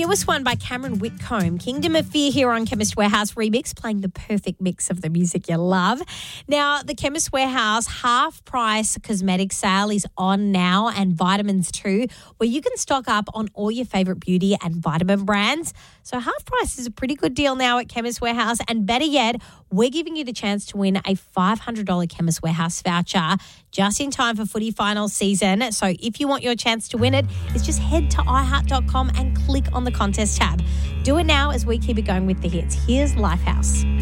newest one by Cameron Whitcomb, Kingdom of Fear, here on Chemist Warehouse Remix, playing the perfect mix of the music you love. Now, the Chemist Warehouse half-price cosmetic sale is on now, and vitamins too, where you can stock up on all your favourite beauty and vitamin brands. So half price is a pretty good deal now at Chemist Warehouse, and better yet, we're giving you the chance to win a $500 Chemist Warehouse voucher just in time for footy final season. So if you want your chance to win it, it's just head to iHeart.com and click on the contest tab. Do it now as we keep it going with the hits. Here's Lifehouse.